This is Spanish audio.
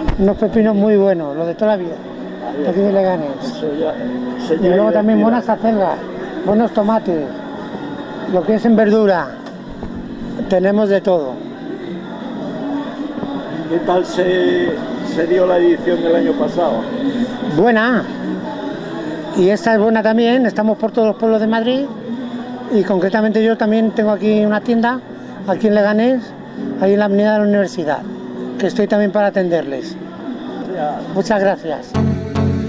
Unos pepinos muy buenos, los de toda la vida, de aquí de Leganés. Y luego también buenas acelgas, buenos tomates, lo que es en verdura, tenemos de todo. ¿Qué tal se dio la edición del año pasado? Buena, y esta es buena también, estamos por todos los pueblos de Madrid y concretamente yo también tengo aquí una tienda, aquí en Leganés, ahí en la avenida de la Universidad, que estoy también para atenderles. Muchas gracias.